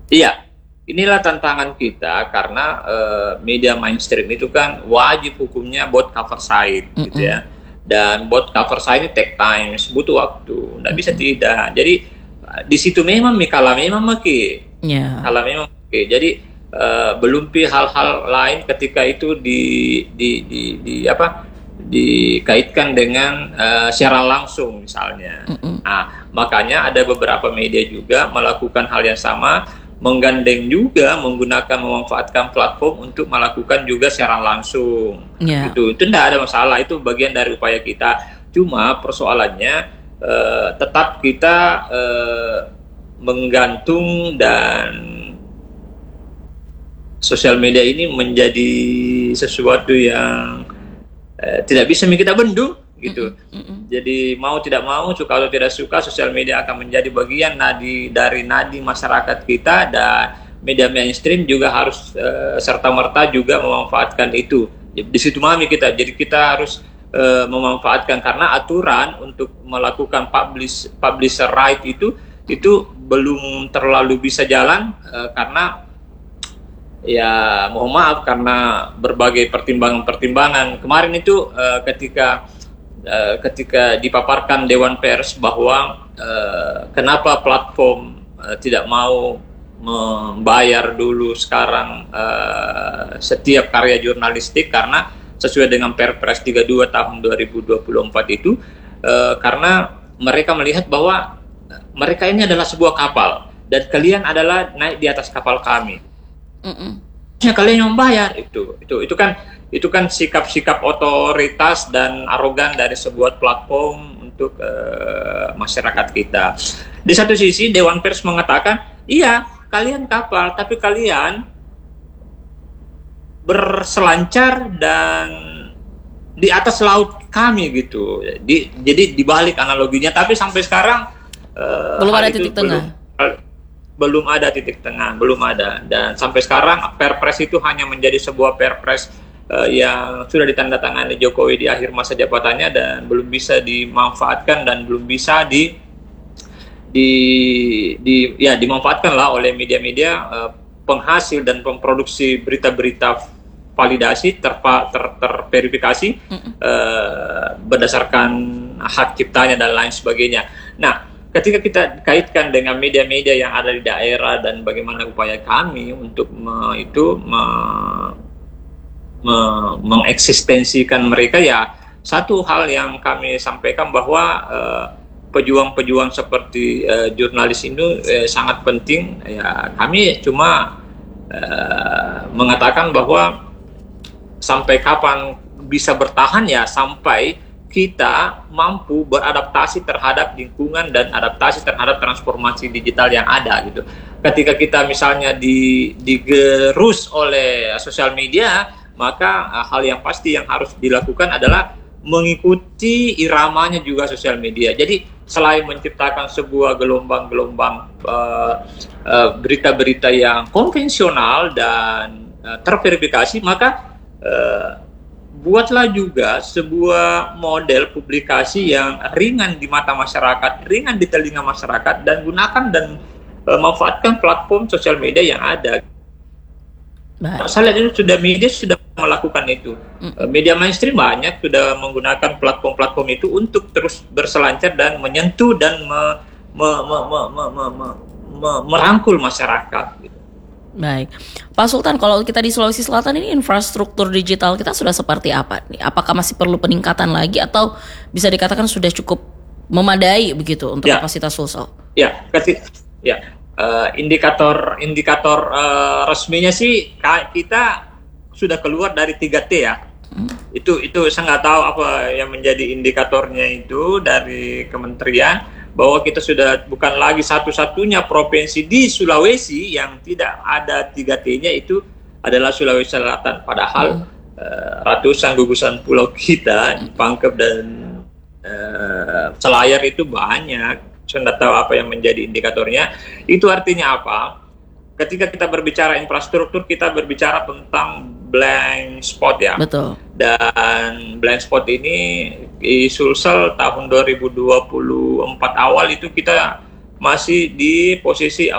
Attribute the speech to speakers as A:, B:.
A: Iya, inilah tantangan kita karena media mainstream itu kan wajib hukumnya buat cover site gitu
B: Mm-mm.
A: ya. Dan buat cover site ini take time, butuh waktu, nggak bisa
B: Mm-mm.
A: tidak. Jadi di situ memang kalau memang maki,
B: Ya.
A: kalau memang maki. Jadi belum hal-hal lain ketika itu di apa dikaitkan dengan siaran langsung misalnya.
B: Mm-mm.
A: Nah, makanya ada beberapa media juga melakukan hal yang sama, menggandeng juga menggunakan memanfaatkan platform untuk melakukan juga siaran langsung. Nah,
B: Ya.
A: itu tidak ada masalah, itu bagian dari upaya kita. Cuma persoalannya tetap kita menggantung dan sosial media ini menjadi sesuatu yang tidak bisa kita bendung gitu.
B: Mm-mm. Mm-mm.
A: Jadi mau tidak mau, suka atau tidak suka, sosial media akan menjadi bagian dari nadi masyarakat kita, dan media mainstream juga harus serta merta juga memanfaatkan itu. Di situ mami kita. Jadi kita harus memanfaatkan, karena aturan untuk melakukan publisher right itu belum terlalu bisa jalan karena ya mohon maaf karena berbagai pertimbangan-pertimbangan. Kemarin itu ketika dipaparkan Dewan Pers bahwa kenapa platform tidak mau membayar dulu sekarang setiap karya jurnalistik, karena sesuai dengan Perpres 32 tahun 2024 itu, karena mereka melihat bahwa mereka ini adalah sebuah kapal dan kalian adalah naik di atas kapal kami,
B: Mm-mm.
A: ya kalian yang membayar. Itu kan sikap-sikap otoritas dan arogan dari sebuah platform untuk masyarakat kita. Di satu sisi Dewan Pers mengatakan, iya kalian kapal tapi kalian berselancar dan di atas laut kami gitu. Jadi dibalik analoginya, tapi sampai sekarang
B: Belum
A: hal
B: ada
A: itu
B: titik tengah.
A: belum ada titik tengah, belum ada. Dan sampai sekarang Perpres itu hanya menjadi sebuah Perpres yang sudah ditandatangani Jokowi di akhir masa jabatannya, dan belum bisa dimanfaatkan dan belum bisa dimanfaatkan lah oleh media-media penghasil dan pemproduksi berita-berita validasi terverifikasi
B: Mm-mm.
A: berdasarkan hak ciptanya dan lain sebagainya. Nah, ketika kita kaitkan dengan media-media yang ada di daerah dan bagaimana upaya kami untuk mengeksistensikan mereka, ya satu hal yang kami sampaikan bahwa pejuang-pejuang seperti jurnalis ini sangat penting. Ya, kami cuma mengatakan bahwa sampai kapan bisa bertahan, ya sampai kita mampu beradaptasi terhadap lingkungan dan adaptasi terhadap transformasi digital yang ada gitu. Ketika kita misalnya digerus oleh sosial media, maka hal yang pasti yang harus dilakukan adalah mengikuti iramanya juga sosial media. Jadi selain menciptakan sebuah gelombang-gelombang berita-berita yang konvensional dan terverifikasi, maka buatlah juga sebuah model publikasi yang ringan di mata masyarakat, ringan di telinga masyarakat, dan gunakan dan manfaatkan platform sosial media yang ada.
B: Baik.
A: Saya lihat itu sudah media sudah melakukan itu.
B: Mm-mm.
A: Media mainstream banyak sudah menggunakan platform-platform itu untuk terus berselancar dan menyentuh dan merangkul masyarakat. Gitu.
B: Baik, Pak Sultan, kalau kita di Sulawesi Selatan ini infrastruktur digital kita sudah seperti apa nih? Apakah masih perlu peningkatan lagi atau bisa dikatakan sudah cukup memadai begitu untuk
A: Ya,
B: kapasitas Sulsel?
A: ya, ya. Indikator resminya sih kita sudah keluar dari 3T ya. Itu saya nggak tahu apa yang menjadi indikatornya itu dari kementerian, bahwa kita sudah bukan lagi satu-satunya provinsi di Sulawesi yang tidak ada 3T-nya, itu adalah Sulawesi Selatan. Padahal ratusan gugusan pulau kita di Pangkep dan Selayar itu banyak. Saya nggak tahu apa yang menjadi indikatornya. Itu artinya apa? Ketika kita berbicara infrastruktur, kita berbicara tentang blank spot ya.
B: Betul.
A: Dan blank spot ini di Sulsel tahun 2024 awal itu kita masih di posisi